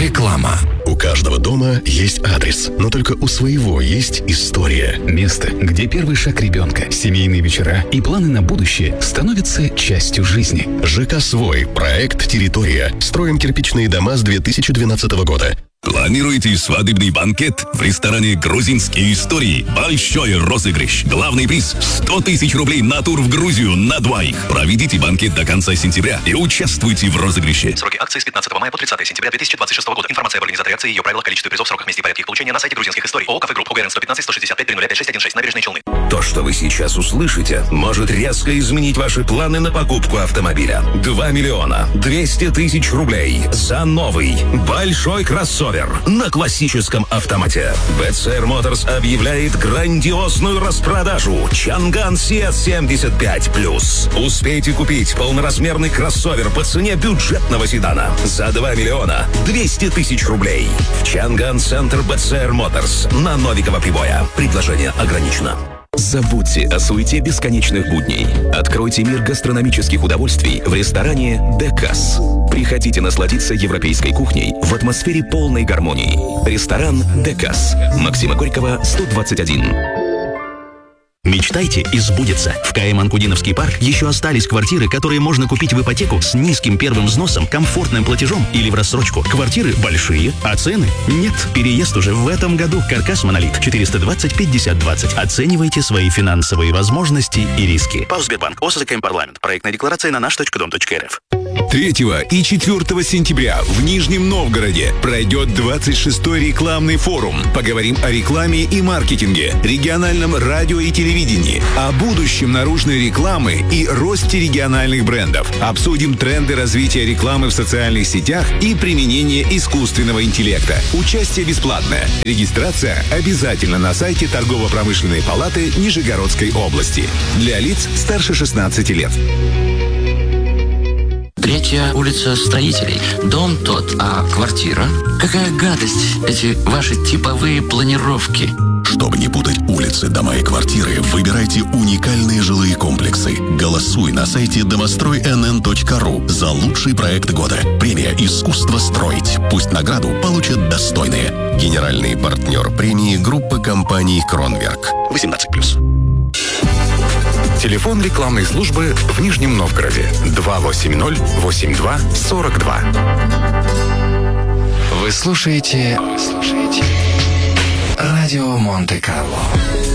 Реклама. У каждого дома есть адрес, но только у своего есть история. Место, где первый шаг ребенка, семейные вечера и планы на будущее становятся частью жизни. ЖК «Свой». Проект «Территория». Строим кирпичные дома с 2012 года. Планируете свадебный банкет в ресторане «Грузинские истории»? Большой розыгрыш. Главный приз – 100 тысяч рублей на тур в Грузию на двоих. Проведите банкет до конца сентября и участвуйте в розыгрыше. Сроки акции с 15 мая по 30 сентября 2026 года. Информация об организаторе акции, ее правилах, количестве призов, сроках, месте и порядке их получения на сайте грузинских историй. ООО «Кафе Групп». УГРН 115 165 305 616. Набережные Челны. То, что вы сейчас услышите, может резко изменить ваши планы на покупку автомобиля. 2 миллиона 200 тысяч рублей за новый большой кроссовер на классическом автомате. BCR Motors объявляет грандиозную распродажу Чанган CS75+. Успейте купить полноразмерный кроссовер по цене бюджетного седана за 2 миллиона 200 тысяч рублей в Чанган Центр BCR Motors на Новикова Прибоя. Предложение ограничено. Забудьте о суете бесконечных будней. Откройте мир гастрономических удовольствий в ресторане «Декас». Приходите насладиться европейской кухней в атмосфере полной гармонии. Ресторан «Декас». Максима Горького, 121. Мечтайте и сбудется. В КМ Анкудиновский парк еще остались квартиры, которые можно купить в ипотеку с низким первым взносом, комфортным платежом или в рассрочку. Квартиры большие, а цены нет. Переезд уже в этом году. Каркас «Монолит» 420-50-20. Оценивайте свои финансовые возможности и риски. ПАО «Сбербанк». ОСКМ «Парламент». Проектная декларация на наш.дом.рф. 3 и 4 сентября в Нижнем Новгороде пройдет 26-й рекламный форум. Поговорим о рекламе и маркетинге, региональном радио и телевидении, о будущем наружной рекламы и росте региональных брендов. Обсудим тренды развития рекламы в социальных сетях и применение искусственного интеллекта. Участие бесплатное. Регистрация обязательно на сайте Торгово-промышленной палаты Нижегородской области. Для лиц старше 16 лет. 3-я улица Строителей. Дом тот, а квартира? Какая гадость, эти ваши типовые планировки. Чтобы не путать улицы, дома и квартиры, выбирайте уникальные жилые комплексы. Голосуй на сайте домостроинн.ру за лучший проект года. Премия «Искусство строить». Пусть награду получат достойные. Генеральный партнер премии — группа компаний «Кронверк». 18+. Телефон рекламной службы в Нижнем Новгороде 280-82-42. Вы слушаете радио Монте-Карло.